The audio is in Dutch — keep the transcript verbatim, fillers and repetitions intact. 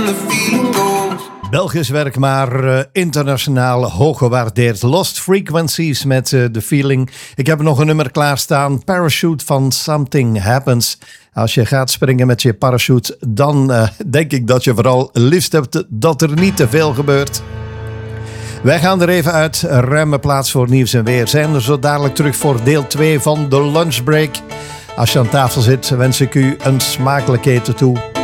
the feeling goes. Belgisch werk, maar uh, internationaal hoog gewaardeerd. Lost Frequencies met uh, The Feeling. Ik heb nog een nummer klaarstaan. Parachute van Something Happens. Als je gaat springen met je parachute, dan uh, denk ik dat je vooral liefst hebt dat er niet te veel gebeurt. Wij gaan er even uit. Ruime plaats voor nieuws en weer. Zijn er zo dadelijk terug voor deel twee van de lunchbreak. Als je aan tafel zit, wens ik u een smakelijk eten toe.